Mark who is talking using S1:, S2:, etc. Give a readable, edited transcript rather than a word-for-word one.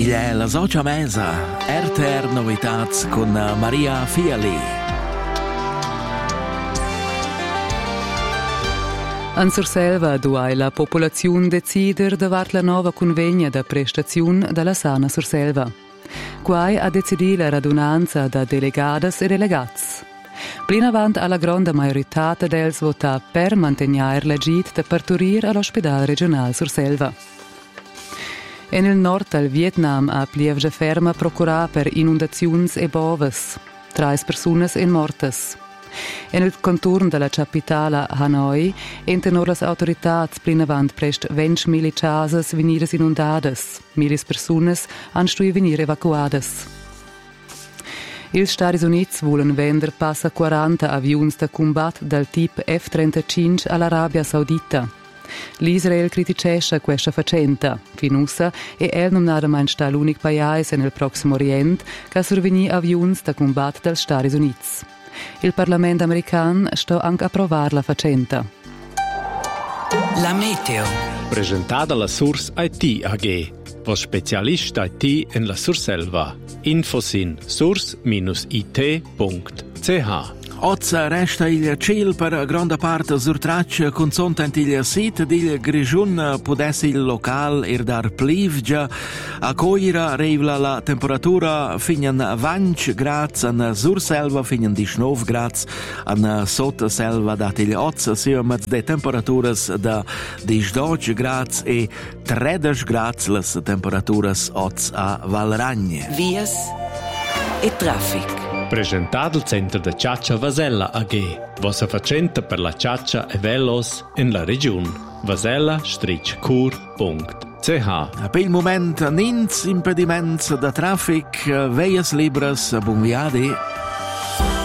S1: Il è la Socia Mesa, RTR Novitats con Maria Fiali.
S2: En Surselva duai la popolazione decider davart la nova convegna da prestazione della Sana Surselva. Quai ha decidì la radunanza da delegadas e delegats. Plin avant alla grande majorità dels vota per mantenere la git da parturir all'ospedale regionale Surselva. E nel nord del Vietnam ha plievge ferma procurà per inundaziuns e boves. 3 personas in mortes. E nel contorno della capitale Hanoi entenor las autoritats plin avant prest 20.000 casas venidas inundadas. 1.000 personas han stui venir evacuadas. Ils Stati Uniti volen vender passa 40 avions da combat del type F-35 all'Arabia Saudita. L'Israel criticesce questa faccenda. Finussa e el non nadamein sta l'unic paese nel Prossimo Orient che surveni avions da combat dels Stati Uniti. Il Parlamento americano sta anche a approvare la faccenda.
S3: La meteo.
S4: Presentata la Source IT AG, was Spezialist IT in la Surselva. Infos in source-it.ch.
S1: Oggi resta il ciel per grande parte surtraccia consontant il sito del Grigiun potesse il local dar plivgia a coira rivla la temperatura finen 20 gradi an Surselva finen 19 gradi an Sotselva dat il oggi siamo de temperaturas da 12 gradi e 13 gradi las temperaturas oggi a Valragne.
S3: Vias e traffic.
S4: Presentato il centro da Ciaccia Vasella AG, vossa facenta per la ciaccia e velos in la regione. vasella-cur.ch.
S1: Per il momento, nins impediments da traffic, veias libres, buon viadi.